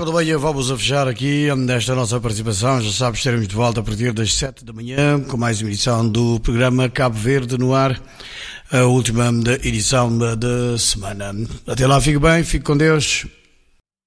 Ora bem, vamos a fechar aqui nesta nossa participação. Já sabes, estaremos de volta a partir das 7 da manhã com mais uma edição do programa Cabo Verde no ar, a última edição da semana. Até lá, fique bem, fique com Deus.